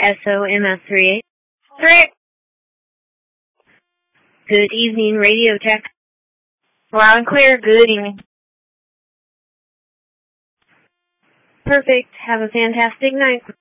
SOMS38. Correct. Good evening, Radio Tech. Loud and clear. Good evening. Perfect. Have a fantastic night.